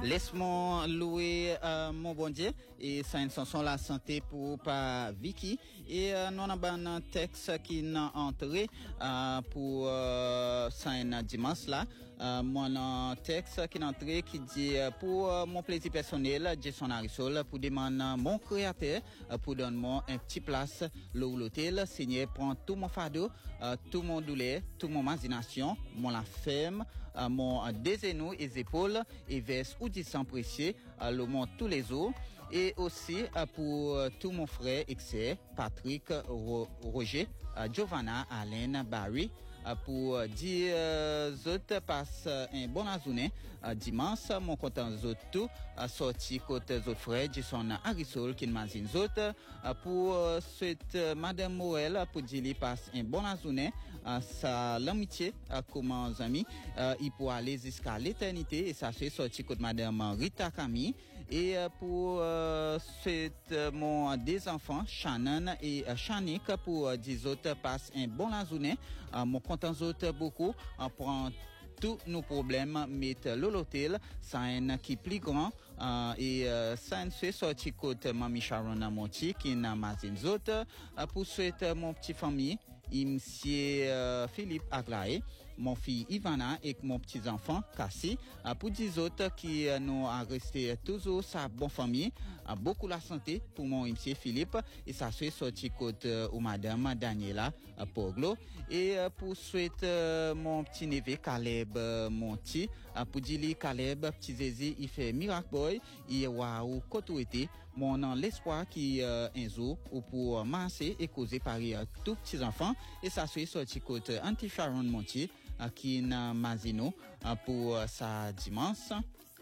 Laisse-moi louer mon bon Dieu et ça une chanson la santé pour pas Vicky et non un texte qui n'a entré pour ça un dimanche là mon texte qui n'a entré qui dit pour mon plaisir personnel Jason Harrison pour demander mon créateur pour donner moi un petit place l'hôtel Seigneur prend tout mon fardeau tout mon douleur tout mon imagination mon la ferme mon désenou et épaules et verse ou dit sans précieux le monde tous les jours et aussi pour tout mon frère excès Patrick Roger Giovanna Alain Barry pour dire autres passe un bon journée dimanche mon content autres tout sorti côté autres frères Jason Harrison qui m'azine autres pour cette madame Morel pour dire passe un bon journée ça l'amitié comment amis il pour aller jusqu'à l'éternité et ça c'est sorti côté madame Rita Camille et pour cette mon deux enfants Shannon et Shanik pour dire autres passe un bon journée mon content autres beaucoup prend tous nos problèmes mettre l'hôtel ça un qui plus grand et ça fait sorti côté Mamie Sharon Monti qui n'a mazine autres pour souhaiter mon petit famille monsieur Philippe Aglaé mon fille Ivana et mon petit enfant Cassie pour 10 autres qui nous a resté toujours sa bonne famille beaucoup la santé pour mon monsieur Philippe et ça fait sorti côté ou madame Daniela Poglo et pour souhaiter mon petit neveu Caleb Monti pour dire Caleb petit Zézi il fait miracle boy il waouh côté mon l'espoir qui un jour ou pour masser et causer par tous petits enfants et ça fait sorti côté Anti Sharon Monti qui na Mazino pour sa dimanche